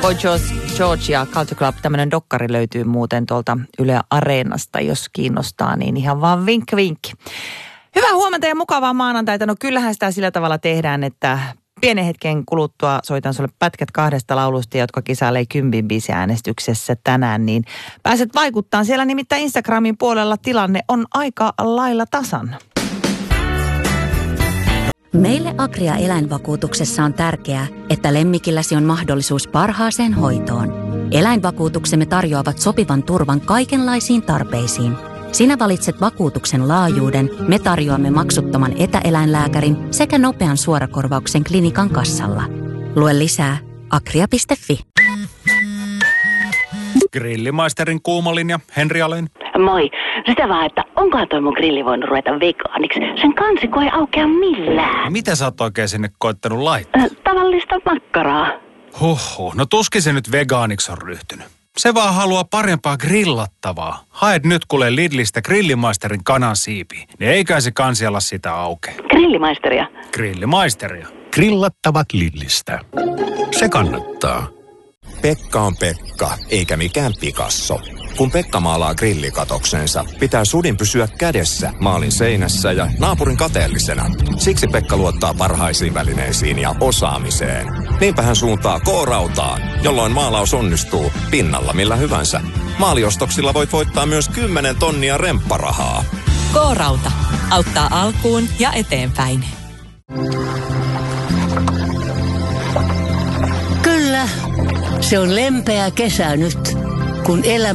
Boy George ja Culture Club, tämmöinen dokkari löytyy muuten tuolta Yle Areenasta, jos kiinnostaa, niin ihan vaan vink vink. Hyvää huomenta ja mukavaa maanantaita. No kyllähän sitä sillä tavalla tehdään, että pienen hetken kuluttua soitan sulle pätkät 2 laulusta, jotka kisailee 10 biisiäänestyksessä tänään, niin pääset vaikuttaa. Siellä nimittäin Instagramin puolella tilanne on aika lailla tasan. Meille Agria eläinvakuutuksessa on tärkeää, että lemmikilläsi on mahdollisuus parhaaseen hoitoon. Eläinvakuutuksemme tarjoavat sopivan turvan kaikenlaisiin tarpeisiin. Sinä valitset vakuutuksen laajuuden, me tarjoamme maksuttoman etäeläinlääkärin sekä nopean suorakorvauksen klinikan kassalla. Lue lisää agria.fi. Grillimaisterin kuumalinja, Henri Alén. Moi. Sitä vaan, että onkohan toi mun grilli voinut ruveta vegaaniksi? Sen kansiko ei aukea millään. Mitä sä oot oikein sinne koittanut laittaa? Tavallista makkaraa. Huhhuh, no tuskin se nyt vegaaniksi on ryhtynyt. Se vaan haluaa parempaa grillattavaa. Haet nyt kuule Lidlistä Grillimaisterin kanansiipiä. Niin eikä se kansi ala sitä aukeaa. Grillimaisteria. Grillimaisteria. Grillattavat Lidlistä. Se kannattaa. Pekka on Pekka, eikä mikään Picasso. Kun Pekka maalaa grillikatoksensa, pitää sudin pysyä kädessä maalin seinässä ja naapurin kateellisena. Siksi Pekka luottaa parhaisiin välineisiin ja osaamiseen. Niinpä hän suuntaa K-rautaan, jolloin maalaus onnistuu pinnalla millä hyvänsä. Maaliostoksilla voit voittaa myös 10 tonnia rempparahaa. K-rauta auttaa alkuun ja eteenpäin. Kyllä, se on lempeä kesä nyt, kun elämä